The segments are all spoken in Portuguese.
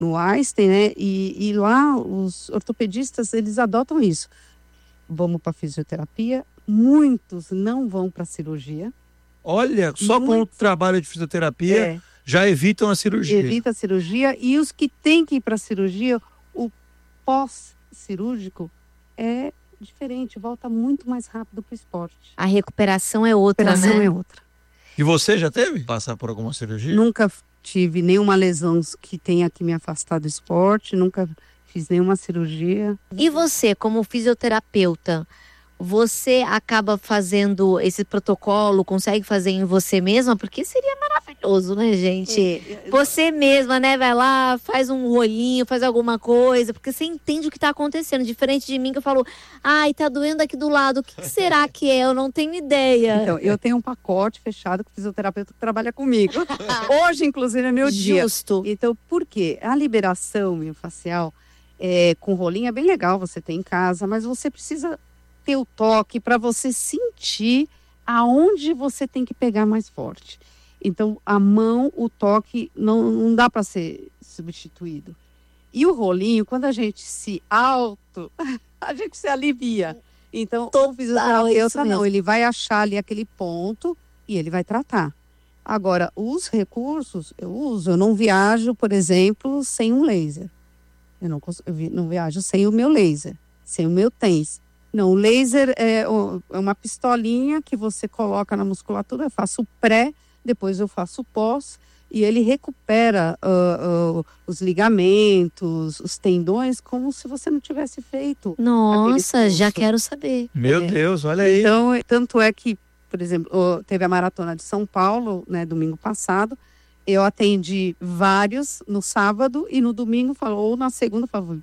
no Einstein, né? E lá os ortopedistas, eles adotam isso. Vamos para fisioterapia, muitos não vão para cirurgia. Olha, só com o trabalho de fisioterapia já evitam a cirurgia. Evita a cirurgia, e os que têm que ir para a cirurgia, o pós-cirúrgico é diferente, volta muito mais rápido para o esporte. A recuperação é outra, né? É outra. E você já teve passar por alguma cirurgia? Nunca tive nenhuma lesão que tenha que me afastar do esporte, nunca fiz nenhuma cirurgia. E você, como fisioterapeuta, você acaba fazendo esse protocolo, consegue fazer em você mesma? Porque seria maravilhoso, né, gente? Você mesma, né, vai lá, faz um rolinho, faz alguma coisa, porque você entende o que tá acontecendo. Diferente de mim, que eu falo, ai, tá doendo aqui do lado, o que será que é? Eu não tenho ideia. Então, eu tenho um pacote fechado com o fisioterapeuta que trabalha comigo. Hoje, inclusive, é meu dia. Justo. Então, por quê? A liberação miofascial com rolinho é bem legal, você tem em casa, mas você precisa ter o toque para você sentir aonde você tem que pegar mais forte. Então, a mão, o toque, não dá para ser substituído. E o rolinho, quando a gente a gente se alivia. Então, o fisioterapeuta não, ele vai achar ali aquele ponto e ele vai tratar. Agora, os recursos eu uso, eu não viajo, por exemplo, sem um laser. Eu não viajo sem o meu laser, sem o meu TENS. Não, o laser é uma pistolinha que você coloca na musculatura, eu faço o pré, depois eu faço o pós, e ele recupera os ligamentos, os tendões, como se você não tivesse feito. Nossa, já quero saber. Meu Deus, olha aí. Então, tanto é que, por exemplo, teve a Maratona de São Paulo, né, domingo passado, eu atendi vários no sábado e no domingo, ou na segunda, falou,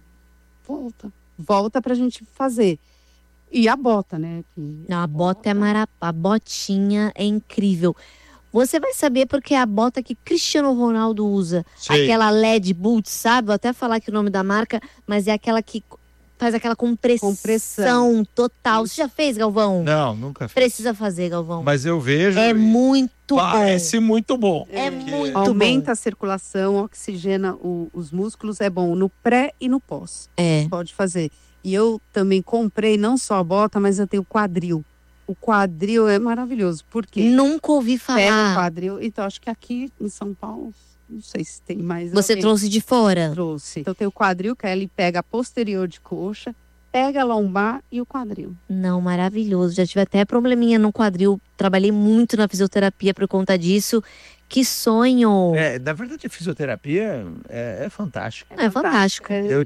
volta pra gente fazer. E a bota, né? Não, a bota a botinha é incrível. Você vai saber porque é a bota que Cristiano Ronaldo usa. Sei. Aquela LED Boot, sabe? Vou até falar aqui o nome da marca, mas é aquela que faz aquela compressão total. Você já fez, Galvão? Não, nunca fiz. Precisa fazer, Galvão. Mas eu vejo. É muito parece muito bom. É muito aumenta a circulação, oxigena os músculos, é bom no pré e no pós. Pode fazer. E eu também comprei não só a bota, mas eu tenho quadril. O quadril é maravilhoso, porque nunca ouvi falar. Pega o quadril, então acho que aqui em São Paulo, não sei se tem mais. Você trouxe de fora? Trouxe. Então tem o quadril, que ele pega a posterior de coxa, pega a lombar e o quadril. Não, maravilhoso. Já tive até probleminha no quadril. Trabalhei muito na fisioterapia por conta disso. Que sonho! Na verdade, a fisioterapia é fantástica. É fantástico. Eu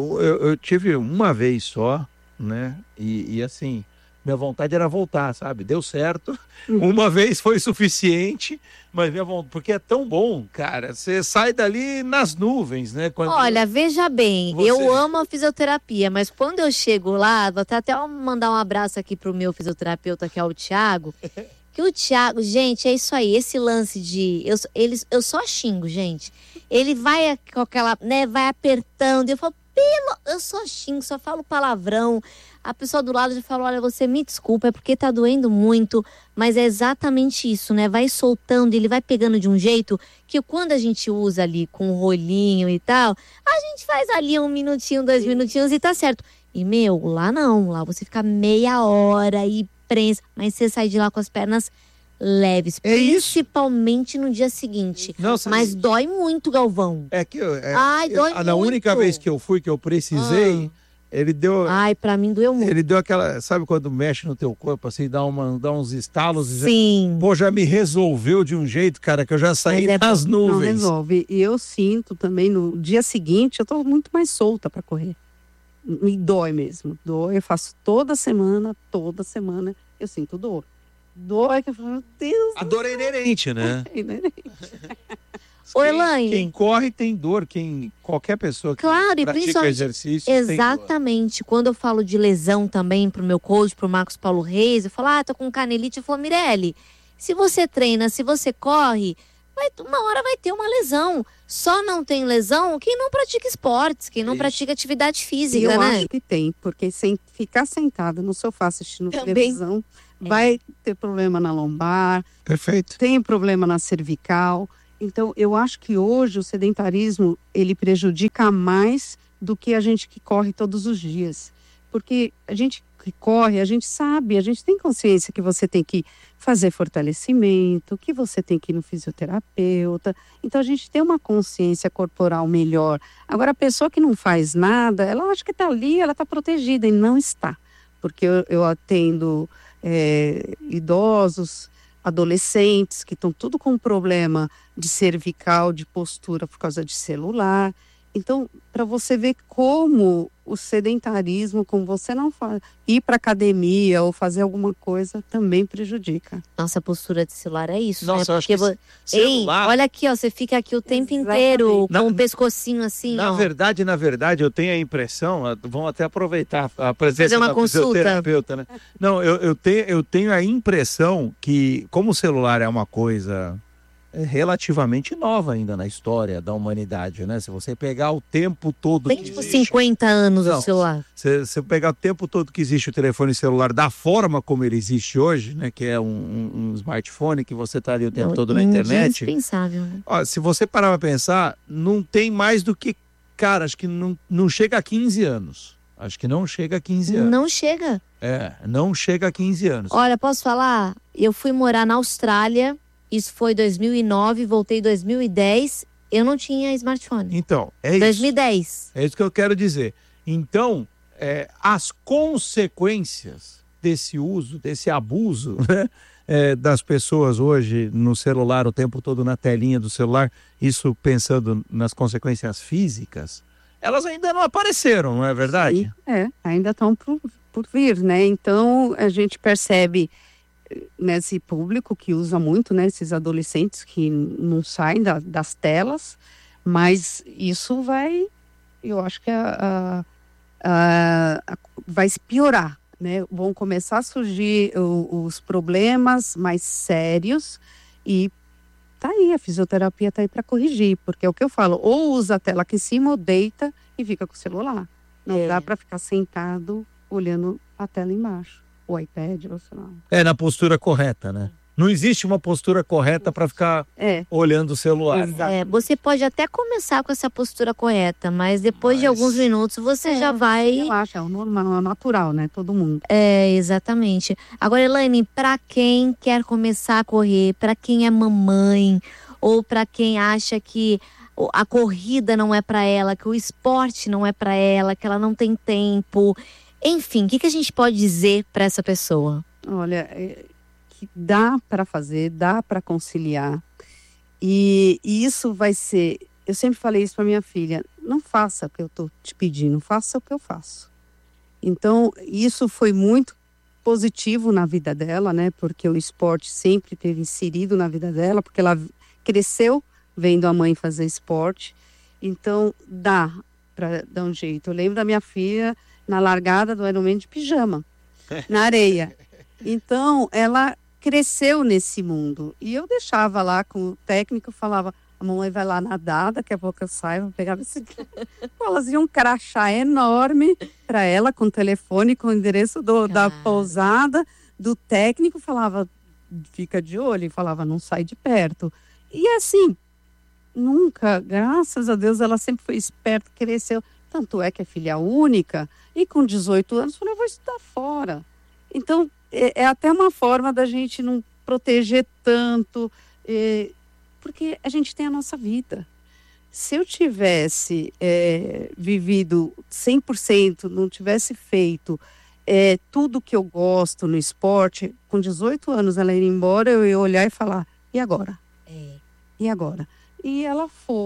tive uma vez só, né? E assim, minha vontade era voltar, sabe? Deu certo. Uma vez foi suficiente, mas minha vontade, porque é tão bom, cara. Você sai dali nas nuvens, né? Olha, veja bem, eu amo a fisioterapia, mas quando eu chego lá, vou até mandar um abraço aqui pro meu fisioterapeuta, que é o Thiago. Que o Thiago, gente, é isso aí, esse lance de... Eu só xingo, gente. Ele vai com aquela, né, vai apertando, e eu falo, eu só xingo, só falo palavrão. A pessoa do lado já fala, olha, você me desculpa, é porque tá doendo muito, mas é exatamente isso, né? Vai soltando, ele vai pegando de um jeito que quando a gente usa ali com o rolinho e tal, a gente faz ali 1 minutinho, 2 minutinhos e tá certo. E, lá não, lá você fica meia hora e prensa, mas você sai de lá com as pernas leves, principalmente no dia seguinte. Mas dói muito, Galvão. Dói muito. Na única vez que eu fui, que eu precisei, ele deu... Ai, pra mim doeu muito. Ele deu aquela, sabe quando mexe no teu corpo, assim, dá uns estalos? Sim. Já me resolveu de um jeito, cara, que eu já saí nas nuvens. Não resolve. E eu sinto também, no dia seguinte, eu tô muito mais solta pra correr. Me dói mesmo, dói, eu faço toda semana eu sinto dor. Dói que eu falo, meu Deus. A dor é inerente, né? É inerente. Ô, Elaine. Quem corre tem dor, qualquer pessoa que pratica exercício exatamente. Tem dor. Quando eu falo de lesão também pro meu coach, pro Marcos Paulo Reis, eu falo, tô com canelite, eu falo, Mirelle, se você treina, se você corre, uma hora vai ter uma lesão. Só não tem lesão quem não pratica esportes, quem não pratica atividade física, eu né? acho que tem, porque sem ficar sentada no sofá assistindo televisão, vai ter problema na lombar. Perfeito. Tem problema na cervical. Então, eu acho que hoje o sedentarismo, ele prejudica mais do que a gente que corre todos os dias. Porque a gente que corre, a gente sabe, a gente tem consciência que você tem que fazer fortalecimento, que você tem que ir no fisioterapeuta. Então, a gente tem uma consciência corporal melhor. Agora, a pessoa que não faz nada, ela acha que está ali, ela está protegida, e não está. Porque eu atendo idosos, adolescentes, que estão tudo com problema de cervical, de postura por causa de celular. Então, para você ver como o sedentarismo, como você não faz, ir para academia ou fazer alguma coisa também prejudica. Nossa, a postura de celular é isso, Nossa, né? eu acho que celular... Ei, olha aqui, ó, você fica aqui o tempo inteiro com o pescocinho assim, na ó. Na verdade, eu tenho a impressão, vamos até aproveitar a presença fazer uma da consulta. fisioterapeuta, né? Não, eu tenho a impressão que, como o celular é uma coisa relativamente nova ainda na história da humanidade, né? Se você pegar o tempo todo... Tem tipo 50 anos o celular. Se você pegar o tempo todo que existe o telefone celular da forma como ele existe hoje, né? Que é um smartphone que você está ali o tempo todo na internet. Indispensável. Ó, se você parar para pensar, não tem mais do que... Cara, acho que não chega a 15 anos. Acho que não chega a 15 anos. Não chega. Não chega a 15 anos. Olha, posso falar? Eu fui morar na Austrália... Isso foi 2009, voltei em 2010, eu não tinha smartphone. Então, é isso. 2010. É isso que eu quero dizer. Então, as consequências desse uso, desse abuso, né, das pessoas hoje no celular, o tempo todo na telinha do celular, isso pensando nas consequências físicas, elas ainda não apareceram, não é verdade? Sim, ainda estão por vir, né? Então, a gente percebe... nesse público que usa muito, né, esses adolescentes que não saem das telas, mas isso eu acho que vai se piorar, né, vão começar a surgir os problemas mais sérios e tá aí, a fisioterapia tá aí para corrigir, porque é o que eu falo, ou usa a tela aqui em cima ou deita e fica com o celular, não dá para ficar sentado olhando a tela embaixo. O iPad, ou sei lá. Na postura correta, né? Não existe uma postura correta para ficar olhando o celular. Você pode até começar com essa postura correta, mas depois de alguns minutos você já vai... Relaxa, é o normal, é o natural, né? Todo mundo. Exatamente. Agora, Elaine, para quem quer começar a correr, para quem é mamãe, ou para quem acha que a corrida não é para ela, que o esporte não é para ela, que ela não tem tempo... Enfim, o que a gente pode dizer para essa pessoa? Olha, que dá para fazer, dá para conciliar. E isso vai ser... Eu sempre falei isso para minha filha. Não faça o que eu estou te pedindo, faça o que eu faço. Então, isso foi muito positivo na vida dela, né? Porque o esporte sempre teve inserido na vida dela, porque ela cresceu vendo a mãe fazer esporte. Então, dá para dar um jeito. Eu lembro da minha filha... na largada do Ironman de pijama, na areia. Então, ela cresceu nesse mundo. E eu deixava lá com o técnico, falava, a mamãe vai lá nadar, daqui a pouco eu saio, vou pegar esse... Elas iam um crachá enorme para ela, com o telefone, com o endereço da pousada, do técnico, falava, fica de olho, e falava, não sai de perto. E assim, nunca, graças a Deus, ela sempre foi esperta, cresceu. Tanto é que é filha única, e com 18 anos, falou, eu vou estudar fora. Então, é até uma forma da gente não proteger tanto, porque a gente tem a nossa vida. Se eu tivesse vivido 100%, não tivesse feito tudo que eu gosto no esporte, com 18 anos ela ir embora, eu ia olhar e falar, e agora? E agora? E ela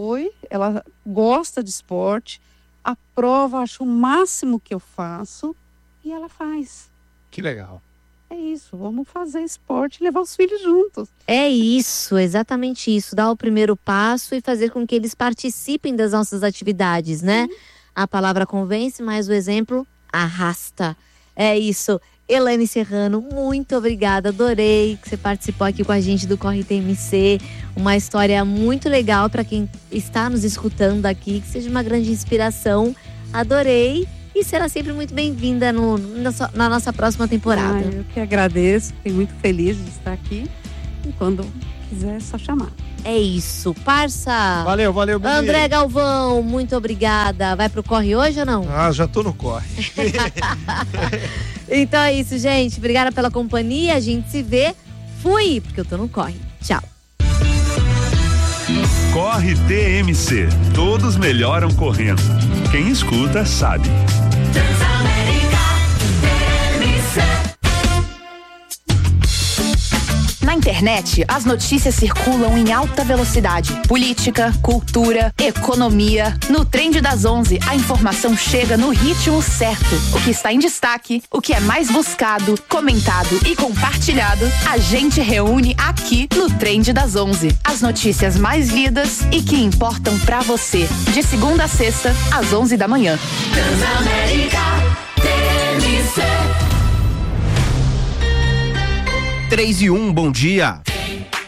gosta de esporte, a prova, acho o máximo que eu faço, e ela faz. Que legal. É isso, vamos fazer esporte e levar os filhos juntos. É isso, exatamente isso. Dar o primeiro passo e fazer com que eles participem das nossas atividades, né? A palavra convence, mas o exemplo arrasta. É isso. Elaine Serrano, muito obrigada, adorei que você participou aqui com a gente do Corre TMC, uma história muito legal para quem está nos escutando aqui, que seja uma grande inspiração, adorei e será sempre muito bem-vinda na nossa próxima temporada. Eu que agradeço, fiquei muito feliz de estar aqui e quando quiser é só chamar. É isso, parça. Valeu, Bibi. André Galvão, muito obrigada. Vai pro corre hoje ou não? Já tô no corre. Então é isso, gente. Obrigada pela companhia. A gente se vê. Fui, porque eu tô no corre. Tchau. Corre TMC. Todos melhoram correndo. Quem escuta sabe. Na internet, as notícias circulam em alta velocidade. Política, cultura, economia. No Trend das 11, a informação chega no ritmo certo. O que está em destaque, o que é mais buscado, comentado e compartilhado, a gente reúne aqui no Trend das 11. As notícias mais lidas e que importam pra você. De segunda a sexta, às 11 da manhã. Transamérica TMC. 3 e 1, bom dia.